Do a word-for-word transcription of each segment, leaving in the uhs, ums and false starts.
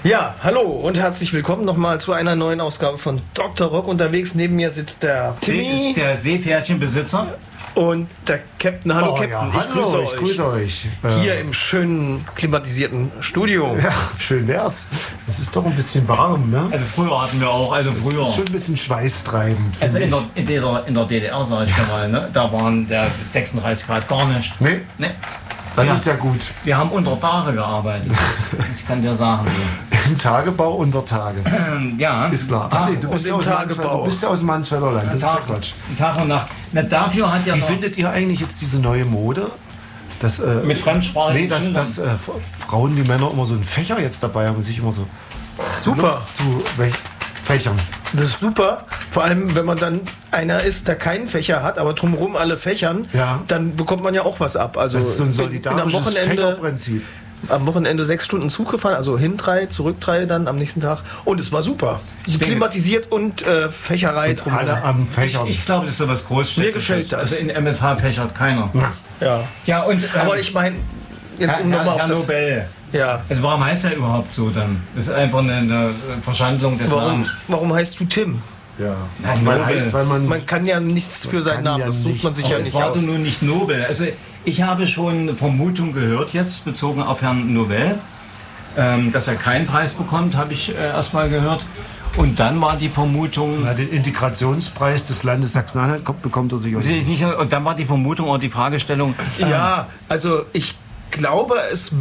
Ja, hallo und herzlich willkommen nochmal zu einer neuen Ausgabe von Doktor Rock. Unterwegs neben mir sitzt der Timmy. Ist der Seepferdchenbesitzer. Und der Captain. Hallo oh, Captain, ja, ich hallo, grüße euch. Ich grüße euch. Hier äh, im schönen, klimatisierten Studio. Ja, schön wär's. Es ist doch ein bisschen warm, ne? Also früher hatten wir auch, also früher. Es ist schon ein bisschen schweißtreibend. Also in der, in, der, in der D D R, sag ich mal, ne? Da waren der sechsunddreißig Grad gar nicht. Nee? Nee. Dann ja. ist ja gut. Wir haben unter Tage gearbeitet. Ich kann dir sagen. So. Im Tagebau unter Tage. Ähm, ja. Ist klar. Ach nee, du bist, ja aus Mansfelder, du bist ja aus dem Mansfelder Land. Das Tag, ist ja Quatsch. Tag und Nacht. Na, dafür hat ja Wie noch findet ihr eigentlich jetzt diese neue Mode? Dass, äh, mit fremdsprachigen Nee, dass, dass äh, Frauen wie Männer immer so einen Fächer jetzt dabei haben und sich immer so super Luft zu fächern. Das ist super. Vor allem, wenn man dann einer ist, der keinen Fächer hat, aber drumherum alle fächern, ja. dann bekommt man ja auch was ab. Also das ist so ein bin, bin am solidarisches Wochenende, Fächerprinzip. Am Wochenende sechs Stunden Zug gefahren, also hin drei, zurück drei dann am nächsten Tag. Und es war super. Klimatisiert und äh, Fächerei drumherum. Alle am Fächern. Ich, ich glaube, das ist so was Großstädtisches. Mir gefällt das. Also in M S H fächert keiner. Ja. Ja, und, ähm, aber ich meine, jetzt um nochmal auf das... Nobel. Ja. Also warum heißt er überhaupt so dann? Das ist einfach eine, eine Verschandlung des warum, Namens. Warum heißt du Tim? Ja, Na, man, heißt, weil man, man kann ja nichts für seinen Namen, ja das sucht man sich ja nicht aus. Es war aus. doch nur nicht Nobel. Also ich habe schon Vermutungen gehört jetzt, bezogen auf Herrn Nobel, ähm, dass er keinen Preis bekommt, habe ich äh, erst mal gehört. Und dann war die Vermutung... Na, den Integrationspreis des Landes Sachsen-Anhalt bekommt er sicher nicht. nicht. Und dann war die Vermutung oder die Fragestellung... Ja, also ich glaube, es...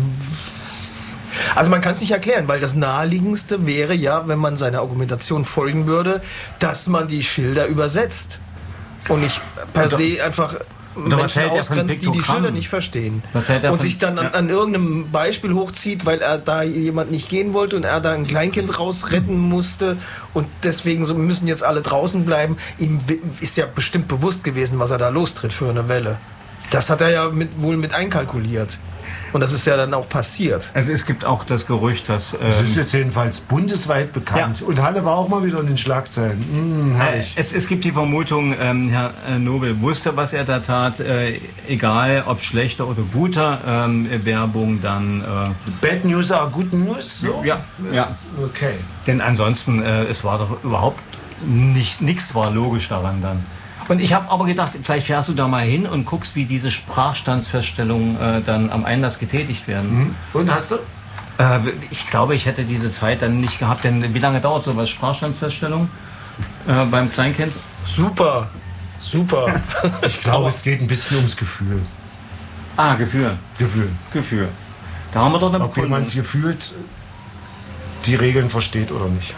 Also man kann es nicht erklären, weil das Naheliegendste wäre ja, wenn man seiner Argumentation folgen würde, dass man die Schilder übersetzt. Und nicht per se einfach Menschen ausgrenzt, die die Schilder nicht verstehen. Und sich dann an, an irgendeinem Beispiel hochzieht, weil er da jemand nicht gehen wollte und er da ein Kleinkind rausretten musste und deswegen so müssen jetzt alle draußen bleiben. Ihm ist ja bestimmt bewusst gewesen, was er da lostritt für eine Welle. Das hat er ja mit, wohl mit einkalkuliert. Und das ist ja dann auch passiert. Also es gibt auch das Gerücht, dass... Ähm, das ist jetzt jedenfalls bundesweit bekannt. Ja. Und Halle war auch mal wieder in den Schlagzeilen. Mmh, herrlich. Äh, es, es gibt die Vermutung, ähm, Herr äh, Nobel wusste, was er da tat. Äh, egal, ob schlechter oder guter ähm, Werbung, dann... Äh, Bad News are good news? So? Ja, ja. Okay. Denn ansonsten, äh, es war doch überhaupt nicht... Nichts war logisch daran dann. Und ich habe aber gedacht, vielleicht fährst du da mal hin und guckst, wie diese Sprachstandsfeststellungen äh, dann am Einlass getätigt werden. Mhm. Und hast du? Äh, ich glaube, ich hätte diese Zeit dann nicht gehabt, denn wie lange dauert sowas, Sprachstandsfeststellung äh, beim Kleinkind? Super, super. Ich glaube, es geht ein bisschen ums Gefühl. Ah, Gefühl. Gefühl. Gefühl. Da haben wir doch eine Ob jemand gefühlt die Regeln versteht oder nicht.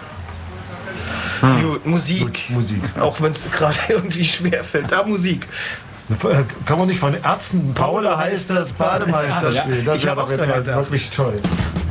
Hm. Gut, Musik. Gut, Musik. Auch wenn es gerade irgendwie schwer fällt. Da Musik. Kann man nicht von Ärzten Paula heißt das Bademeister spielen? Das ich wäre doch jetzt wirklich toll.